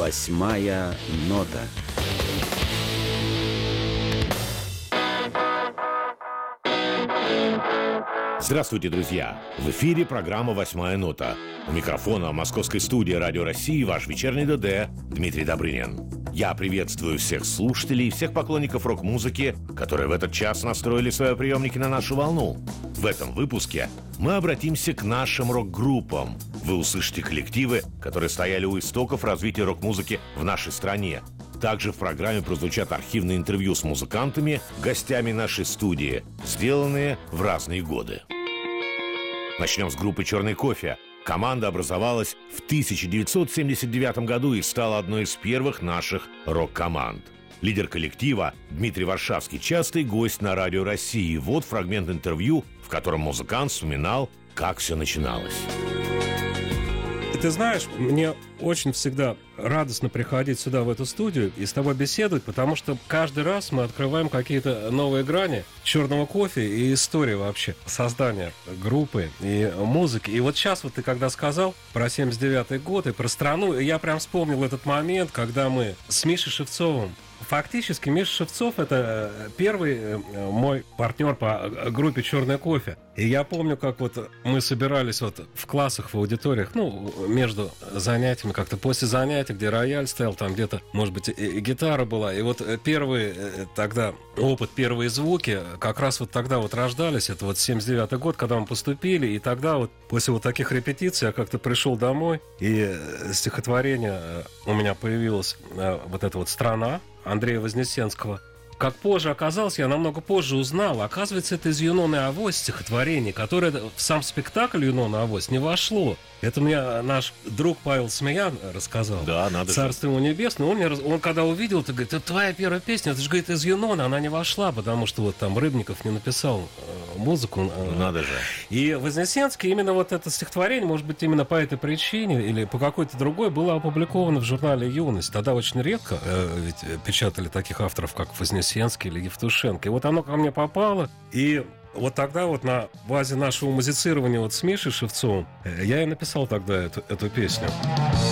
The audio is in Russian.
Восьмая нота. Здравствуйте, друзья! В эфире программа «Восьмая нота». У микрофона в московской студии «Радио России» ваш вечерний ДД Дмитрий Добрынин. Я приветствую всех слушателей и всех поклонников рок-музыки, которые в этот час настроили свои приемники на нашу волну. В этом выпуске мы обратимся к нашим рок-группам. Вы услышите коллективы, которые стояли у истоков развития рок-музыки в нашей стране. Также в программе прозвучат архивные интервью с музыкантами, гостями нашей студии, сделанные в разные годы. Начнем с группы «Черный кофе». Команда образовалась в 1979 году и стала одной из первых наших рок-команд. Лидер коллектива Дмитрий Варшавский – частый гость на Радио России. Вот фрагмент интервью, в котором музыкант вспоминал, как все начиналось. Ты знаешь, мне очень всегда радостно приходить сюда, в эту студию, и с тобой беседовать, потому что каждый раз мы открываем какие-то новые грани черного кофе и истории вообще создания группы и музыки. И вот сейчас вот ты когда сказал про 79-й год и про страну, я прям вспомнил этот момент, когда мы с Мишей Шевцовым. Фактически Миша Шевцов – это первый мой партнер по группе «Черный кофе». И я помню, как вот мы собирались вот в классах, в аудиториях, между занятиями, как-то после занятий, где рояль стоял, там где-то, может быть, и гитара была. И вот первый тогда опыт, первые звуки как раз вот тогда вот рождались. Это вот 79-й год, когда мы поступили. И тогда вот после вот таких репетиций я как-то пришел домой, и стихотворение у меня появилось вот эта вот «Страна» Андрея Вознесенского. Как позже оказалось, я намного позже узнал, оказывается, это из «Юнона и Авось» стихотворение, которое в сам спектакль «Юнона и Авось» не вошло. Это мне наш друг Павел Смеян рассказал. Да, надо. Царство ему небесное. Он когда увидел, то говорит: это твоя первая песня, это же, говорит, из «Юнона», она не вошла, потому что вот там Рыбников не написал музыку. Надо же. И Вознесенский, именно вот это стихотворение, может быть, именно по этой причине или по какой-то другой, было опубликовано в журнале «Юность». Тогда очень редко ведь печатали таких авторов, как Вознесенский или Евтушенко. И вот оно ко мне попало, и вот тогда вот на базе нашего музицирования вот с Мишей Шевцовым я и написал тогда эту песню.